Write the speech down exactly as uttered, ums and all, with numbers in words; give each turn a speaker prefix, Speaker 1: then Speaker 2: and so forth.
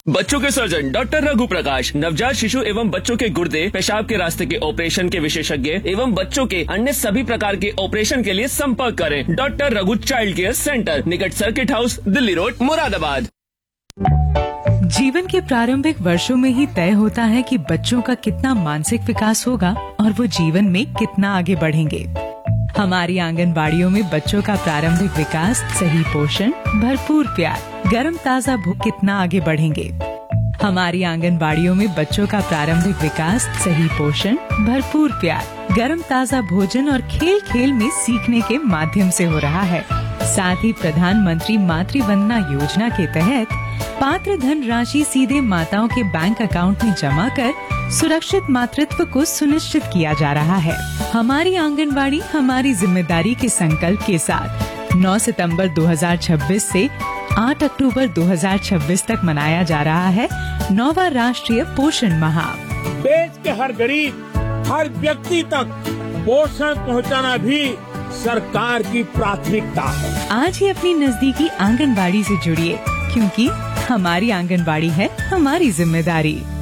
Speaker 1: बच्चों के surgeon doctor Raghu प्रकाश, नवजात शिशु एवं बच्चों के गुर्दे, पेशाब के रास्ते के ऑपरेशन के विशेषज्ञ एवं बच्चों के अन्य सभी प्रकार के ऑपरेशन के लिए संपर्क करें। Doctor Raghu child care centre, निकट circuit house, Delhi road, Moradabad.
Speaker 2: जीवन के प्रारंभिक वर्षों में ही तय होता है कि बच्चों का कितना मानसिक विकास होगा और वो जीवन में कितना आगे बढ़ेंगे। हमारी आंगनबाड़ियों में बच्चों का प्रारंभिक विकास, सही पोषण, भरपूर प्यार, गर्म ताजा भूख कितना आगे बढ़ेंगे। हमारी आंगनबाड़ियों में बच्चों का प्रारंभिक विकास, सही पोषण, भरपूर प्यार, गर्म ताजा भोजन और खेल खेल में सीखने के माध्यम से हो रहा है। साथ ही प्रधानमंत्री मातृ वंदना योजना के तहत पात्र धन राशि सीधे माताओं के बैंक अकाउंट में जमा कर सुरक्षित मातृत्व को सुनिश्चित किया जा रहा है। हमारी आंगनबाड़ी हमारी जिम्मेदारी के संकल्प के साथ नौ सितंबर दो हज़ार छब्बीस से आठ अक्टूबर दो हज़ार छब्बीस तक मनाया जा रहा है नौवां राष्ट्रीय पोषण माह।
Speaker 3: देश के हर गरीब, हर व्यक्ति तक पोषण पहुंचाना भी सरकार की प्राथमिकता है।
Speaker 2: आज ही अपनी नजदीकी आंगनबाड़ी से जुड़िए, क्योंकि हमारी आंगनबाड़ी है हमारी जिम्मेदारी।